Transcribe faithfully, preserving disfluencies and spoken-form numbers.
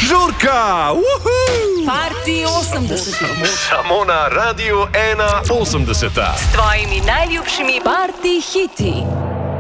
Žurka! Uhu! Party osemdeset. Samo na Radiu ena osemdeset. S tvojimi najljubšimi party hiti.